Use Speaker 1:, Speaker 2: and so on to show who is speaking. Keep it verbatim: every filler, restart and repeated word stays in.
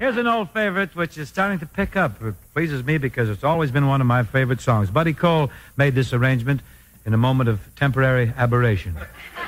Speaker 1: Here's an old favorite, which is starting to pick up. It pleases me because it's always been one of my favorite songs. Buddy Cole made this arrangement in a moment of temporary aberration.